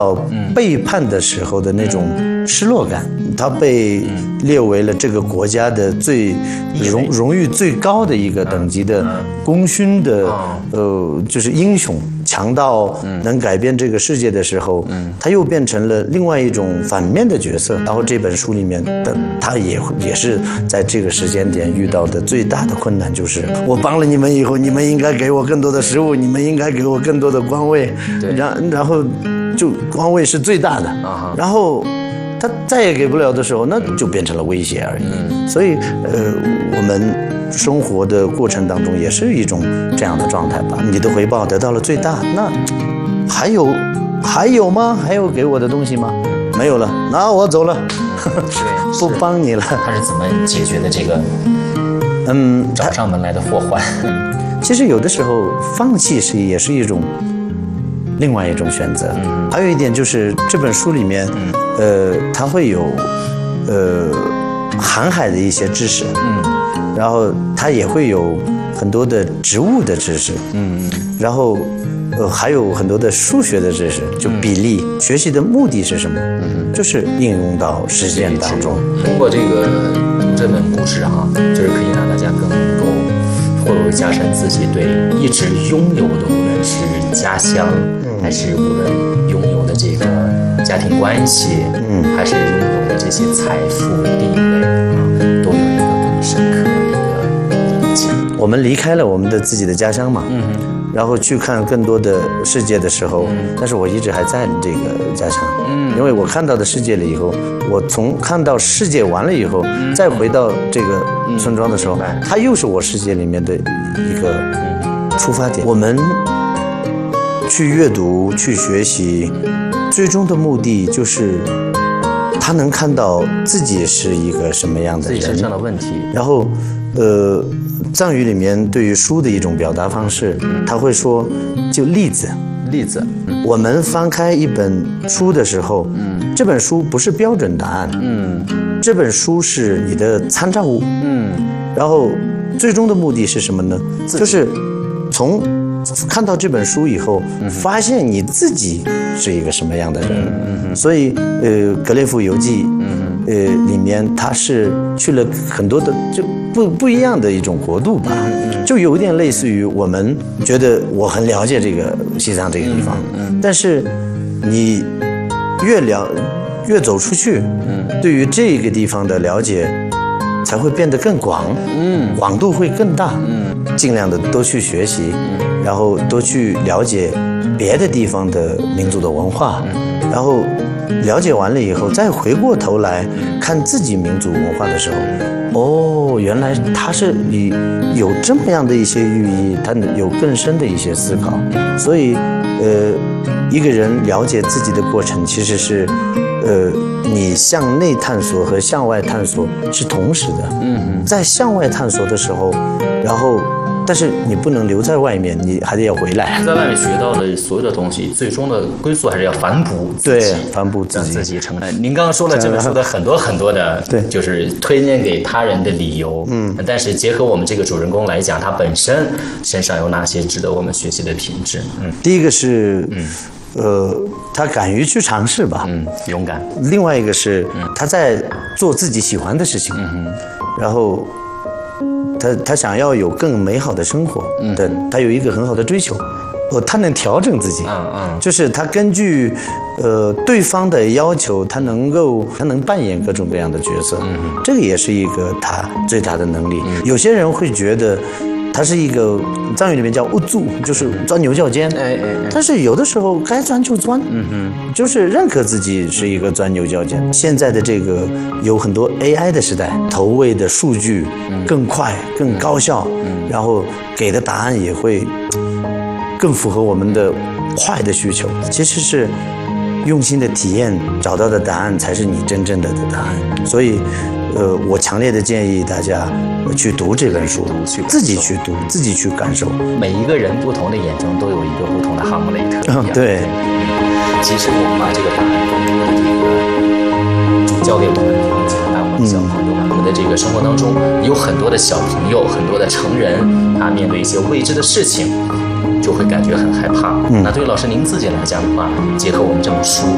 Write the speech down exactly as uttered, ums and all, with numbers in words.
背叛的时候的那种失落感，他被列为了这个国家的最荣荣誉最高的一个等级的功勋的呃，就是英雄，强到能改变这个世界的时候，他又变成了另外一种反面的角色。然后这本书里面的他也也是在这个时间点遇到的最大的困难，就是我帮了你们以后，你们应该给我更多的食物，你们应该给我更多的官位，然然后。就官位是最大的，然后他再也给不了的时候，那就变成了威胁而已。所以，呃，我们生活的过程当中也是一种这样的状态吧。你的回报得到了最大，那还有还有吗？还有给我的东西吗？没有了，那我走了，不帮你了。 他是怎么解决的这个？嗯，找上门来的祸患。 其实有的时候放弃是也是一种。另外一种选择，还有一点就是这本书里面，呃，它会有，呃，航海的一些知识，嗯，然后它也会有很多的植物的知识，嗯，然后，呃，还有很多的数学的知识，就比例。嗯、学习的目的是什么？嗯，就是应用到实践当中。 通过这个这本故事哈、啊，就是可以让大家更能够活络加深自己对一直拥有的，无论是家乡。还是无论拥有的这个家庭关系，嗯，还是拥有的这些财富地位啊，都有一个更深刻的一个理解。 我们离开了我们的自己的家乡嘛，嗯，然后去看更多的世界的时候，嗯、但是我一直还在这个家乡，嗯，因为我看到的世界了以后，我从看到世界完了以后，嗯、再回到这个村庄的时候，嗯、它又是我世界里面的一个出发点。我们。去阅读，去学习，最终的目的就是他能看到自己是一个什么样的人， 自己身上的问题。 然后，呃，藏语里面对于书的一种表达方式，他会说，就例子， 例子。 嗯、我们翻开一本书的时候，嗯，这本书不是标准答案，嗯，这本书是你的参照物，嗯，然后最终的目的是什么呢？就是从。看到这本书以后，发现你自己是一个什么样的人，所以呃，《格列佛游记》呃里面他是去了很多的就不不一样的一种国度吧，就有点类似于我们觉得我很了解这个西藏这个地方，但是你越了越走出去，对于这个地方的了解才会变得更广，广度会更大，尽量的多去学习。然后多去了解别的地方的民族的文化，然后了解完了以后，再回过头来看自己民族文化的时候，哦，原来它是以有这么样的一些寓意，它有更深的一些思考。所以，呃，一个人了解自己的过程，其实是，呃，你向内探索和向外探索是同时的。嗯，在向外探索的时候，然后。但是你不能留在外面，你还得要回来。 在外面学到的所有的东西，最终的归宿还是要反哺自己， 对，反哺自己， 自己成长。您刚刚说了这本书的很多很多的， 对， 就是推荐给他人的理由。嗯，但是结合我们这个主人公来讲，他本身身上有哪些值得我们学习的品质？嗯， 第一个是，嗯，呃，他敢于去尝试吧， 嗯，勇敢。 另外一个是，嗯、他在做自己喜欢的事情，嗯、然后。他他想要有更美好的生活，嗯，的他有一个很好的追求，哦，他能调整自己，嗯嗯，就是他根据呃对方的要求，他能够他能扮演各种各样的角色，嗯，这个也是一个他最大的能力。嗯、有些人会觉得。它是一个藏语里面叫乌住，就是钻牛角尖。哎哎哎。但是有的时候该钻就钻，嗯哼，就是认可自己是一个钻牛角尖。现在的这个有很多 A I 的时代，投喂的数据更快、更高效，嗯，然后给的答案也会更符合我们的快的需求。其实是用心的体验找到的答案才是你真正的的答案。所以。呃，我强烈的建议大家去读这本书，自己去读，自己去感受。 每一个人不同的眼中都有一个不同的哈姆雷特。 嗯，对。 其实我们把这个答案更多的这个交给我们的年轻人、我们的小朋友们，我们的这个生活当中有很多的小朋友，很多的成人，他面对一些未知的事情，就会感觉很害怕。嗯、那对于老师您自己来讲的话，结合我们这本书。